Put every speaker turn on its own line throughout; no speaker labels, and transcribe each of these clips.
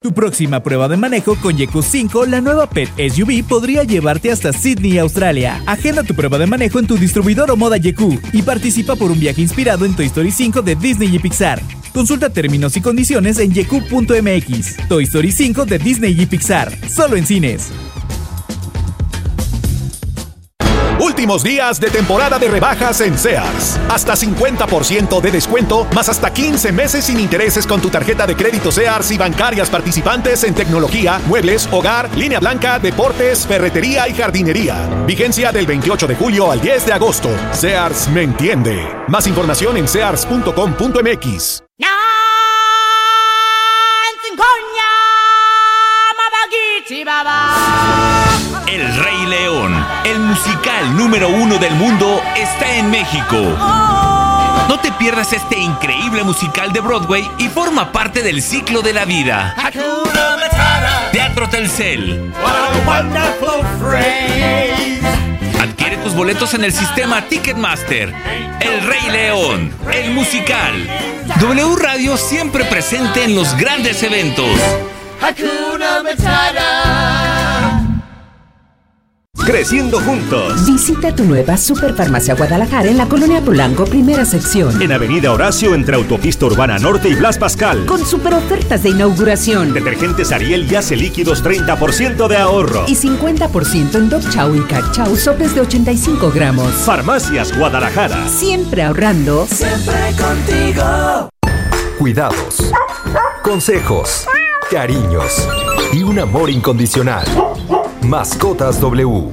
Tu próxima prueba de manejo con YQ5, la nueva Pet SUV, podría llevarte hasta Sydney, Australia. Agenda tu prueba de manejo en tu distribuidor o Moda YQ y participa por un viaje inspirado en Toy Story 5 de Disney y Pixar. Consulta términos y condiciones en yq.mx. Toy Story 5 de Disney y Pixar, solo en cines.
Últimos días de temporada de rebajas en Sears. Hasta 50% de descuento, más hasta 15 meses sin intereses con tu tarjeta de crédito Sears y bancarias participantes en tecnología, muebles, hogar, línea blanca, deportes, ferretería y jardinería. Vigencia del 28 de julio al 10 de agosto. Sears me entiende. Más información en sears.com.mx.
El Rey León, el musical número 1 del mundo, está en México. No te pierdas este increíble musical de Broadway y forma parte del ciclo de la vida. Teatro Telcel. Adquiere tus boletos en el sistema Ticketmaster. El Rey León, el musical. W Radio siempre presente en los grandes eventos.
Hakuna Matata.
Creciendo juntos.
Visita tu nueva Superfarmacia Guadalajara en la Colonia Polanco, primera sección.
En Avenida Horacio, entre Autopista Urbana Norte y Blas Pascal.
Con super ofertas de inauguración.
Detergentes Ariel y Ace Líquidos, 30% de ahorro.
Y 50% en Dog Chow y Cat Chow, sopes de 85 gramos.
Farmacias Guadalajara.
Siempre ahorrando.
Siempre contigo.
Cuidados, consejos, cariños y un amor incondicional. Mascotas W.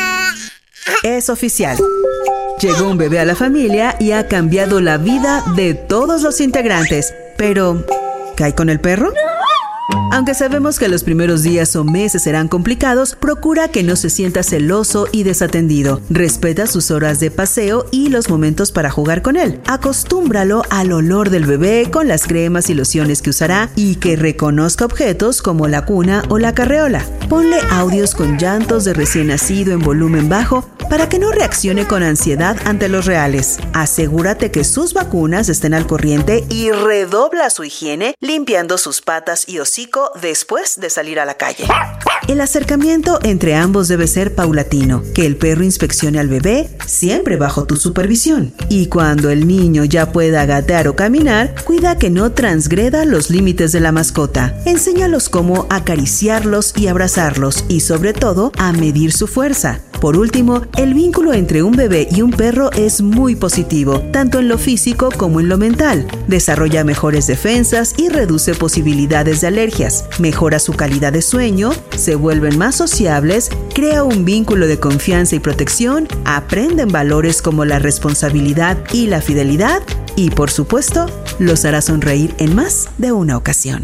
Es oficial. Llegó un bebé a la familia y ha cambiado la vida de todos los integrantes. Pero, ¿qué hay con el perro? Aunque sabemos que los primeros días o meses serán complicados, procura que no se sienta celoso y desatendido. Respeta sus horas de paseo y los momentos para jugar con él. Acostúmbralo al olor del bebé con las cremas y lociones que usará y que reconozca objetos como la cuna o la carreola. Ponle audios con llantos de recién nacido en volumen bajo para que no reaccione con ansiedad ante los reales. Asegúrate que sus vacunas estén al corriente y redobla su higiene limpiando sus patas y hocico después de salir a la calle. El acercamiento entre ambos debe ser paulatino, que el perro inspeccione al bebé siempre bajo tu supervisión. Y cuando el niño ya pueda gatear o caminar, cuida que no transgreda los límites de la mascota. Enséñalos cómo acariciarlos y abrazarlos y sobre todo a medir su fuerza. Por último, el vínculo entre un bebé y un perro es muy positivo, tanto en lo físico como en lo mental. Desarrolla mejores defensas y reduce posibilidades de alergias. Mejora su calidad de sueño, se vuelven más sociables, crea un vínculo de confianza y protección, aprenden valores como la responsabilidad y la fidelidad y, por supuesto, los hará sonreír en más de una ocasión.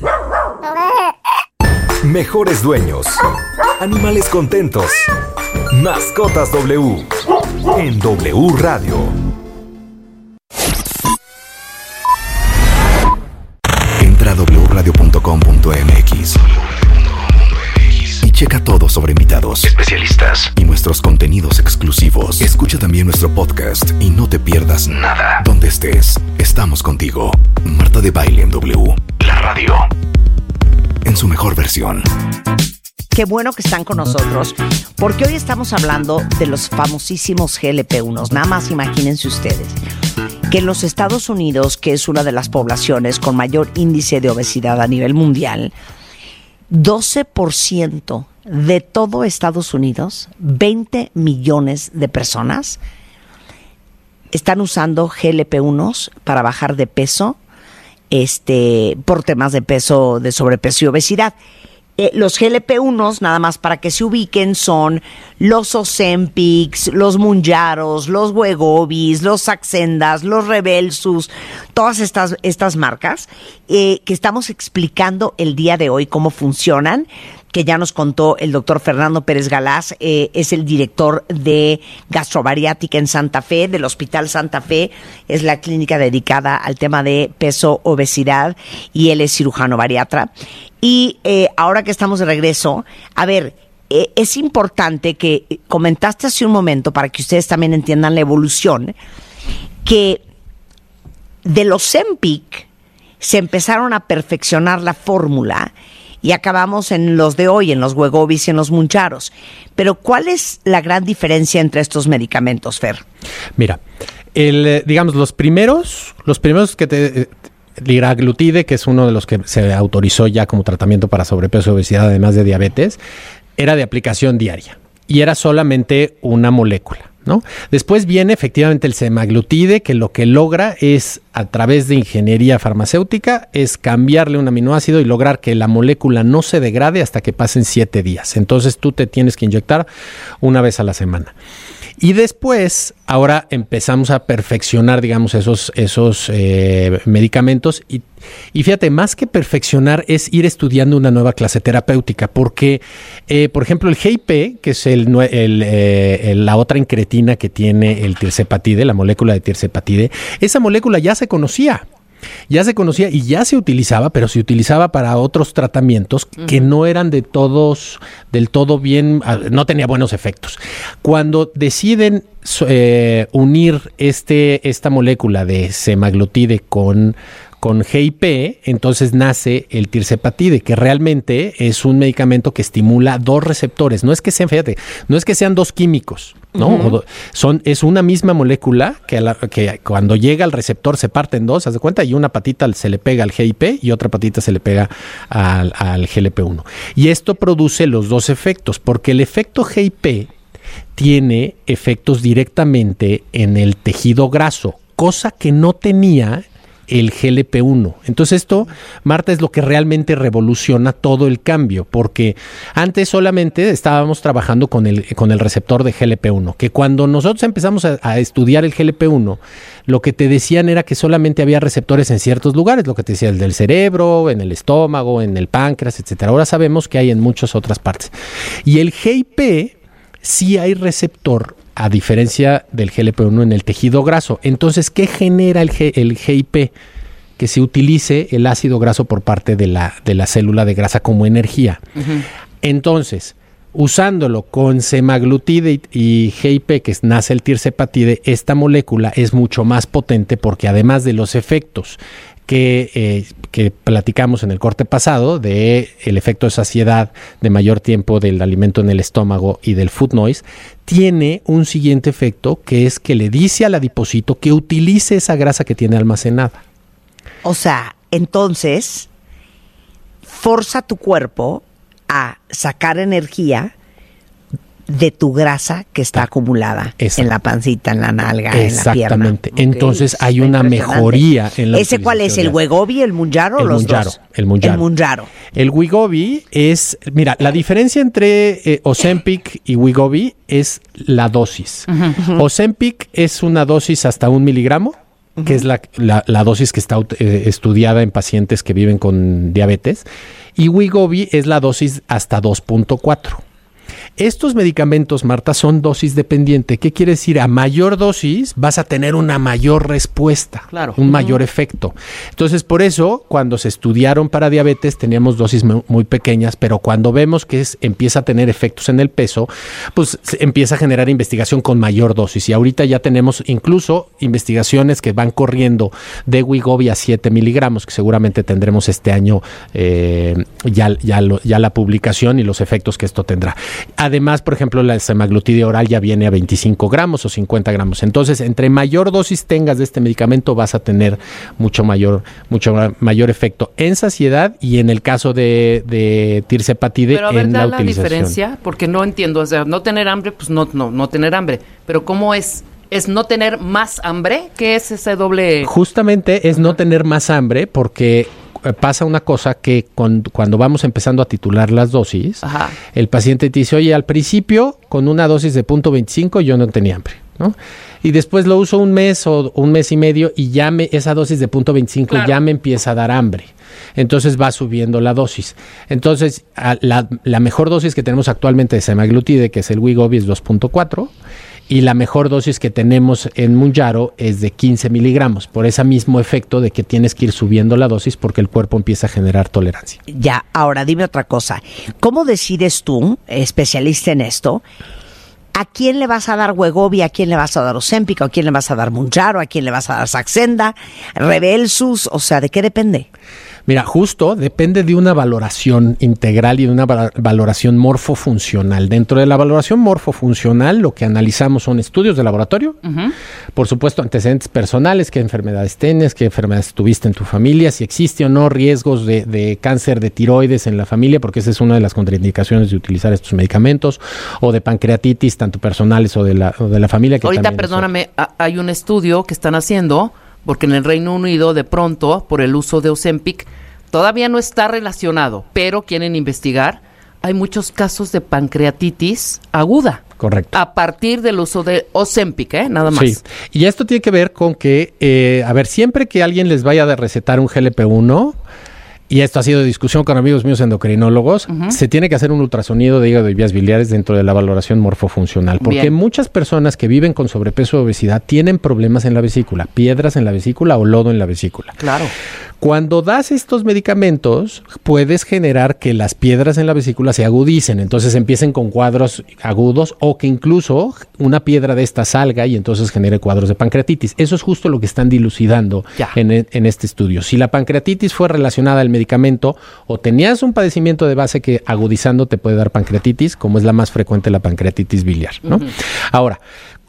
Mejores dueños. Animales contentos. Mascotas W. En W Radio. Entra a wradio.com.mx y checa todo sobre invitados, especialistas y nuestros contenidos exclusivos. Escucha también nuestro podcast y no te pierdas nada. Donde estés, estamos contigo. Marta de Baile en W. La radio. En su mejor versión.
Qué bueno que están con nosotros, porque hoy estamos hablando de los famosísimos GLP-1. Nada más imagínense ustedes que en los Estados Unidos, que es una de las poblaciones con mayor índice de obesidad a nivel mundial, 12% de todo Estados Unidos, 20 millones de personas, están usando GLP-1 para bajar de peso, por temas de peso, de sobrepeso y obesidad. Los GLP-1, nada más para que se ubiquen, son los Ozempics, los Mounjaros, los Wegovys, los Saxendas, los Rybelsus, todas estas marcas que estamos explicando el día de hoy cómo funcionan, que ya nos contó el doctor Fernando Pérez Galaz, es el director de gastrobariátrica en Santa Fe, del Hospital Santa Fe, es la clínica dedicada al tema de peso, obesidad, y él es cirujano bariatra. Y ahora que estamos de regreso, a ver, es importante que comentaste hace un momento, para que ustedes también entiendan la evolución, que de los Ozempic se empezaron a perfeccionar la fórmula y acabamos en los de hoy, en los Wegovys y en los Mounjaros. Pero ¿cuál es la gran diferencia entre estos medicamentos, Fer?
Mira, digamos, los primeros que liraglutide, que es uno de los que se autorizó ya como tratamiento para sobrepeso y obesidad, además de diabetes, era de aplicación diaria y era solamente una molécula, ¿no? Después viene efectivamente el semaglutide, que lo que logra es, a través de ingeniería farmacéutica, es cambiarle un aminoácido y lograr que la molécula no se degrade hasta que pasen 7 días. Entonces tú te tienes que inyectar una vez a la semana. Y después, ahora empezamos a perfeccionar, digamos, esos medicamentos. Y fíjate, más que perfeccionar es ir estudiando una nueva clase terapéutica. Porque, por ejemplo, el GIP, que es la otra incretina que tiene el tirzepatide, la molécula de tirzepatide, esa molécula ya se conocía. Ya se conocía y ya se utilizaba, pero se utilizaba para otros tratamientos que no eran del todo bien, no tenía buenos efectos. Cuando deciden unir esta molécula de semaglutide con GIP, entonces nace el tirzepatide, que realmente es un medicamento que estimula 2 receptores. No es que sean 2 químicos, ¿no? Es una misma molécula que cuando llega al receptor se parte en 2, haz de cuenta, y una patita se le pega al GIP y otra patita se le pega al GLP-1. Y esto produce los 2 efectos, porque el efecto GIP tiene efectos directamente en el tejido graso, cosa que no tenía el GLP-1. Entonces esto, Marta, es lo que realmente revoluciona todo el cambio, porque antes solamente estábamos trabajando con el receptor de GLP-1, que cuando nosotros empezamos a estudiar el GLP-1, lo que te decían era que solamente había receptores en ciertos lugares, lo que te decía, el del cerebro, en el estómago, en el páncreas, etcétera. Ahora sabemos que hay en muchas otras partes. Y el GIP sí hay receptor, a diferencia del GLP-1, en el tejido graso. Entonces, ¿qué genera el GIP? Que se utilice el ácido graso por parte de la célula de grasa como energía. Entonces, usándolo con semaglutide y GIP, que nace el tirzepatide, esta molécula es mucho más potente porque además de los efectos que platicamos en el corte pasado, de el efecto de saciedad, de mayor tiempo del alimento en el estómago y del food noise, tiene un siguiente efecto, que es que le dice al adipocito que utilice esa grasa que tiene almacenada.
O sea, entonces, forza tu cuerpo a sacar energía de tu grasa que está acumulada en la pancita, en la nalga, en la pierna. Exactamente.
Entonces hay una mejoría en la
¿Ese cuál es? ¿El Wegovy, el Mounjaro o los dos?
El Mounjaro. El Wegovy es... Mira, la diferencia entre Ozempic y Wegovy es la dosis. Ozempic es una dosis hasta 1 miligramo, que es la dosis que está estudiada en pacientes que viven con diabetes. Y Wegovy es la dosis hasta 2.4. Estos medicamentos, Marta, son dosis dependiente. ¿Qué quiere decir? A mayor dosis vas a tener una mayor respuesta, un mayor efecto. Entonces, por eso, cuando se estudiaron para diabetes, teníamos dosis muy pequeñas, pero cuando vemos que empieza a tener efectos en el peso, pues empieza a generar investigación con mayor dosis. Y ahorita ya tenemos incluso investigaciones que van corriendo de Wegovy a 7 miligramos, que seguramente tendremos este año ya la publicación y los efectos que esto tendrá. Además, por ejemplo, la semaglutide oral ya viene a 25 gramos o 50 gramos. Entonces, entre mayor dosis tengas de este medicamento, vas a tener mucho mayor efecto en saciedad y en el caso de tirzepatide en la utilización.
La diferencia, porque no entiendo, o sea, no tener hambre, pues no tener hambre. Pero ¿cómo es? ¿Es no tener más hambre? ¿Qué es ese doble? Justamente es no tener más hambre porque pasa una cosa que cuando vamos empezando a titular las dosis, el paciente te dice, oye, al principio con una dosis de 0.25 yo no tenía hambre, ¿no? Y después lo uso un mes o un mes y medio y esa dosis de 0.25 ya me empieza a dar hambre. Entonces va subiendo la dosis. Entonces la mejor dosis que tenemos actualmente de semaglutide, que es el Wegovy, es 2.4. Y la mejor dosis que tenemos en Mounjaro es de 15 miligramos, por ese mismo efecto de que tienes que ir subiendo la dosis porque el cuerpo empieza a generar tolerancia.
Ya, ahora dime otra cosa. ¿Cómo decides tú, especialista en esto, a quién le vas a dar Wegovy, a quién le vas a dar Ozempic, a quién le vas a dar Mounjaro, a quién le vas a dar Saxenda, Rybelsus? O sea, ¿de qué depende?
Mira, justo depende de una valoración integral y de una valoración morfofuncional. Dentro de la valoración morfofuncional, lo que analizamos son estudios de laboratorio, por supuesto, antecedentes personales, qué enfermedades tienes, qué enfermedades tuviste en tu familia, si existe o no riesgos de cáncer de tiroides en la familia, porque esa es una de las contraindicaciones de utilizar estos medicamentos, o de pancreatitis, tanto personales o de la familia. Que
ahorita, perdóname, hay un estudio que están haciendo, porque en el Reino Unido, de pronto, por el uso de Ozempic, todavía no está relacionado, pero quieren investigar. Hay muchos casos de pancreatitis aguda.
Correcto.
A partir del uso de Ozempic, nada más.
Sí, y esto tiene que ver con que, siempre que alguien les vaya a recetar un GLP-1, y esto ha sido discusión con amigos míos endocrinólogos, se tiene que hacer un ultrasonido de hígado y vías biliares dentro de la valoración morfofuncional, porque muchas personas que viven con sobrepeso o obesidad tienen problemas en la vesícula, piedras en la vesícula o lodo en la vesícula.
Claro.
Cuando das estos medicamentos, puedes generar que las piedras en la vesícula se agudicen, entonces empiecen con cuadros agudos, o que incluso una piedra de esta salga y entonces genere cuadros de pancreatitis. Eso es justo lo que están dilucidando en este estudio. Si la pancreatitis fue relacionada al medicamento, o tenías un padecimiento de base que agudizando te puede dar pancreatitis, como es la más frecuente, la pancreatitis biliar, ¿no? Ahora,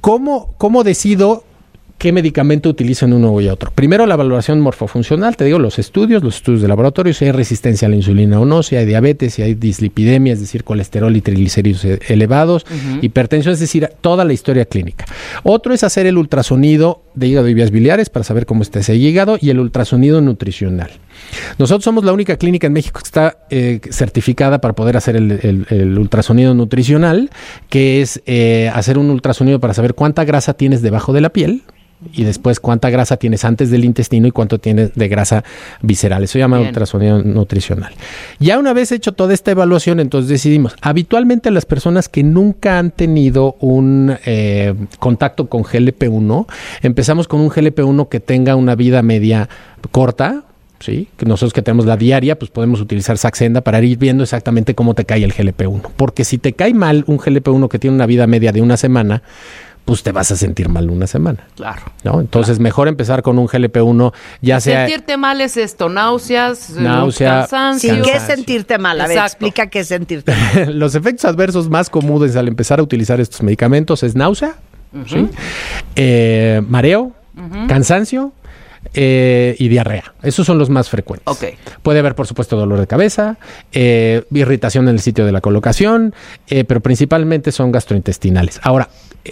¿cómo decido qué medicamento utilizo en uno y otro? Primero, la valoración morfofuncional, te digo, los estudios de laboratorio, si hay resistencia a la insulina o no, si hay diabetes, si hay dislipidemia, es decir, colesterol y triglicéridos elevados, hipertensión, es decir, toda la historia clínica. Otro es hacer el ultrasonido de hígado y vías biliares para saber cómo está ese hígado, y el ultrasonido nutricional. Nosotros somos la única clínica en México que está certificada para poder hacer el ultrasonido nutricional, que es hacer un ultrasonido para saber cuánta grasa tienes debajo de la piel, y después cuánta grasa tienes antes del intestino y cuánto tienes de grasa visceral. Eso se llama ultrasonido nutricional. Ya una vez hecho toda esta evaluación, entonces decidimos. Habitualmente las personas que nunca han tenido un contacto con GLP-1, empezamos con un GLP-1 que tenga una vida media corta. Sí, que nosotros que tenemos la diaria, pues podemos utilizar Saxenda para ir viendo exactamente cómo te cae el GLP-1. Porque si te cae mal un GLP-1 que tiene una vida media de una semana, pues te vas a sentir mal una semana.
Claro.
¿No? Entonces, mejor empezar con un GLP-1, ya sea...
Sentirte mal es esto, náuseas,
cansancio. Sí, ¿qué es sentirte mal? A ver, explica qué es sentirte mal.
Los efectos adversos más comunes al empezar a utilizar estos medicamentos es náusea, ¿sí? Mareo, cansancio, y diarrea. Esos son los más frecuentes. Puede haber, por supuesto, dolor de cabeza, irritación en el sitio de la colocación, pero principalmente son gastrointestinales. Ahora,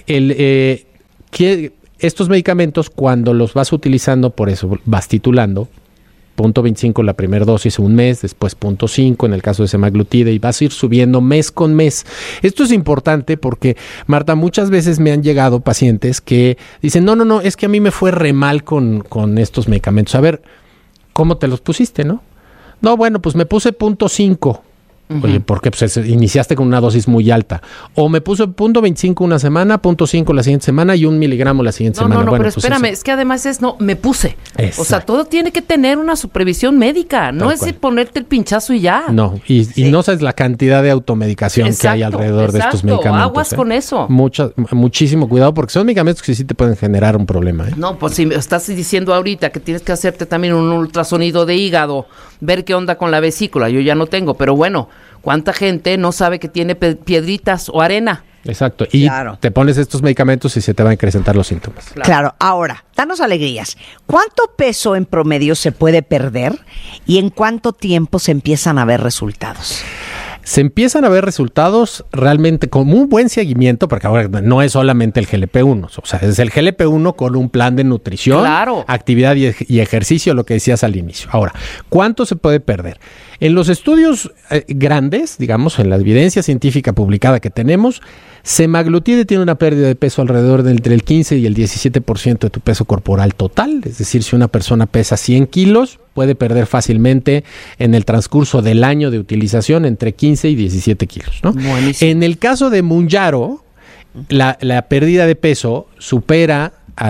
estos medicamentos, cuando los vas utilizando, por eso vas titulando, 0.25 la primera dosis un mes, después 0.5 en el caso de semaglutide, y vas a ir subiendo mes con mes. Esto es importante porque, Marta, muchas veces me han llegado pacientes que dicen, no, es que a mí me fue re mal con estos medicamentos. A ver, ¿cómo te los pusiste, no? No, bueno, pues me puse 0.5. Oye, porque pues iniciaste con una dosis muy alta. O me puso 0.25 una semana, 0.5 la siguiente semana y 1 miligramo la siguiente semana.
No, bueno, pero pues espérame, es que además me puse. Exacto. O sea, todo tiene que tener una supervisión médica. No es ponerte el pinchazo y ya.
No, y no sabes la cantidad de automedicación que hay alrededor de estos medicamentos.
Aguas con eso.
Muchísimo cuidado, porque son medicamentos que sí te pueden generar un problema.
No, pues si estás diciendo ahorita que tienes que hacerte también un ultrasonido de hígado, ver qué onda con la vesícula. Yo ya no tengo, pero bueno, ¿cuánta gente no sabe que tiene piedritas o arena?
Exacto, y te pones estos medicamentos y se te van a acrecentar los síntomas.
Claro, ahora, danos alegrías. ¿Cuánto peso en promedio se puede perder y en cuánto tiempo se empiezan a ver resultados?
Se empiezan a ver resultados realmente con un buen seguimiento, porque ahora no es solamente el GLP-1, o sea, es el GLP-1 con un plan de nutrición, actividad y ejercicio, lo que decías al inicio. Ahora, ¿cuánto se puede perder? En los estudios grandes, digamos, en la evidencia científica publicada que tenemos, semaglutide tiene una pérdida de peso alrededor de entre el 15 y el 17% de tu peso corporal total. Es decir, si una persona pesa 100 kilos, puede perder fácilmente en el transcurso del año de utilización entre 15 y 17 kilos, ¿no? Buenísimo. En el caso de Mounjaro, la pérdida de peso supera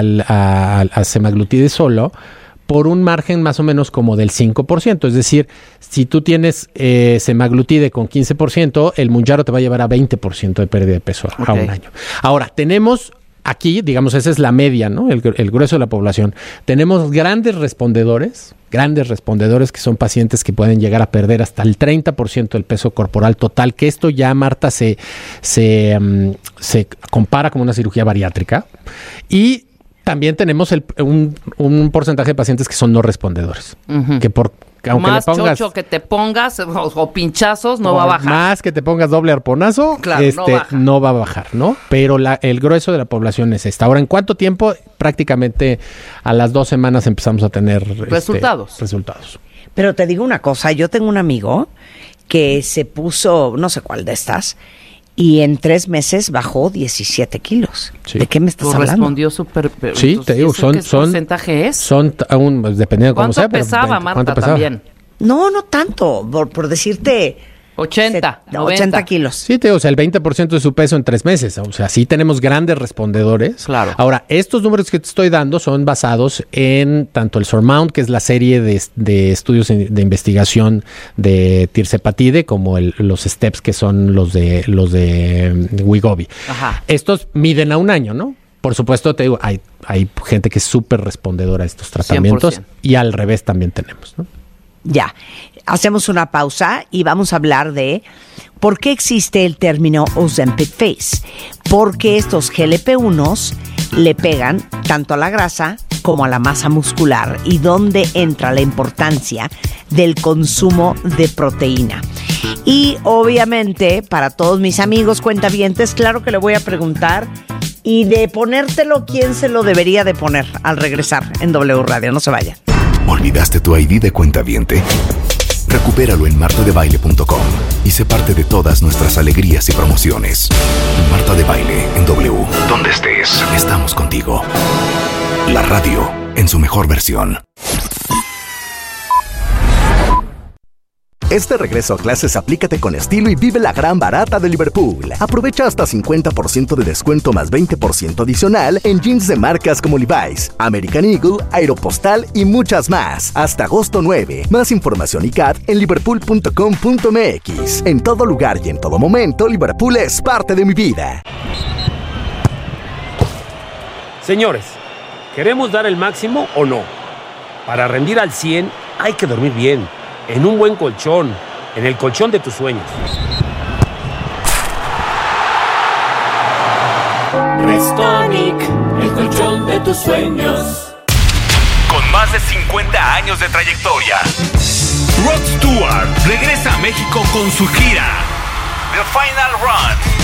a semaglutide solo por un margen más o menos como del 5%. Es decir, si tú tienes semaglutide con 15%, el Mounjaro te va a llevar a 20% de pérdida de peso a un año. Ahora, tenemos aquí, digamos, esa es la media, ¿no? El grueso de la población. Tenemos grandes respondedores que son pacientes que pueden llegar a perder hasta el 30% del peso corporal total, que esto ya, Marta, se compara como una cirugía bariátrica. Y también tenemos un porcentaje de pacientes que son no respondedores, que aunque
más
le pongas
chocho que te pongas o pinchazos no va a bajar.
Más que te pongas doble arponazo,
claro,
no va a bajar, ¿no? Pero el grueso de la población es esta. Ahora, ¿en cuánto tiempo? Prácticamente a las 2 semanas empezamos a tener resultados.
Pero te digo una cosa, yo tengo un amigo que se puso, no sé cuál de estas, y en 3 meses bajó 17 kilos. Sí. ¿De qué me estás hablando?
Respondió súper...
Sí, te digo,
¿qué porcentaje es?
Son aún, dependiendo de cómo sea.
¿Cuánto pesaba, Marta, también?
No tanto, por decirte...
80,
80 kilos.
Sí, te digo, o sea, el 20% de su peso en 3 meses. O sea, sí tenemos grandes respondedores.
Claro.
Ahora, estos números que te estoy dando son basados en tanto el SURMOUNT, que es la serie de estudios de investigación de tirzepatide, como los STEPS, que son los de Wegovy.
Ajá.
Estos miden a 1 año, ¿no? Por supuesto, te digo, hay gente que es súper respondedora a estos tratamientos
100%.
Y al revés también tenemos, ¿no?
Ya, hacemos una pausa y vamos a hablar de por qué existe el término Ozempic Face. Porque estos GLP-1s le pegan tanto a la grasa como a la masa muscular y dónde entra la importancia del consumo de proteína. Y obviamente, para todos mis amigos cuentavientes, claro que le voy a preguntar, y de ponértelo, ¿quién se lo debería de poner al regresar en W Radio? No se vayan.
¿Olvidaste tu ID de cuentaviente? Recupéralo en martadebaile.com y sé parte de todas nuestras alegrías y promociones. Marta de Baile en W. Donde estés, estamos contigo. La radio en su mejor versión.
Este regreso a clases, aplícate con estilo y vive la gran barata de Liverpool. Aprovecha hasta 50% de descuento más 20% adicional en jeans de marcas como Levi's, American Eagle, Aeropostale y muchas más. Hasta agosto 9. Más información y CAT en liverpool.com.mx. En todo lugar y en todo momento, Liverpool es parte de mi vida.
Señores, ¿queremos dar el máximo o no? Para rendir al 100 hay que dormir bien. En un buen colchón, en el colchón de tus sueños.
Restonic, el colchón de tus sueños.
Con más de 50 años de trayectoria, Rod Stewart regresa a México con su gira The Final Run.